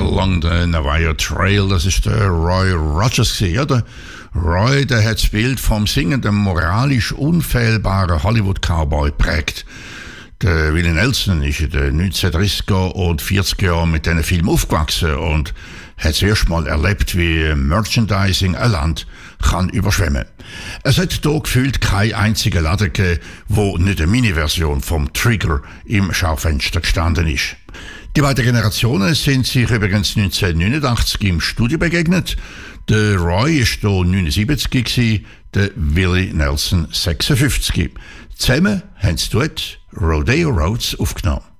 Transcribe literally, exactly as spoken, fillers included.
Along the Navajo Trail, das ist der Roy Rogers gewesen, ja, der Roy, der hat das Bild vom singenden, moralisch unfehlbaren Hollywood-Cowboy prägt. Der Willie Nelson ist in den neunzehnhundertdreißiger und vierziger Jahren mit diesen Filmen aufgewachsen und hat das erste Mal erlebt, wie Merchandising ein Land kann überschwemmen. Es hat hier gefühlt keinen einzigen Laden gegeben, wo nicht eine Mini-Version vom Trigger im Schaufenster gestanden ist. Die beiden Generationen sind sich übrigens neunzehnhundertneunundachtzig im Studio begegnet. Der Roy war hier neunundsiebzig, der Willie Nelson sechsundfünfzig. Zusammen haben sie dort Rodeo Roads aufgenommen.